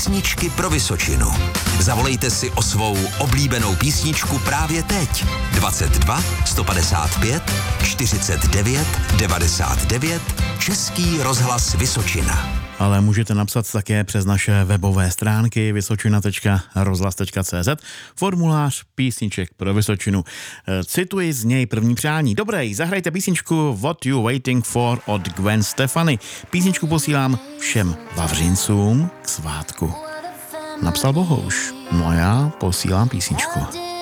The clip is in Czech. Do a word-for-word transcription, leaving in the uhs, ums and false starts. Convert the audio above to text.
Písničky pro Vysočinu. Zavolejte si o svou oblíbenou písničku právě teď. dvacet dva sto padesát pět čtyřicet devět devadesát devět Český rozhlas Vysočina. Ale můžete napsat také přes naše webové stránky vysočina tečka rozhlas tečka cé zet formulář písniček pro Vysočinu. Cituji z něj první přání. Dobrý, zahrajte písničku What You Waiting For od Gwen Stefani. Písničku posílám všem Vavřincům k svátku. Napsal Bohouš. No a já posílám písničku.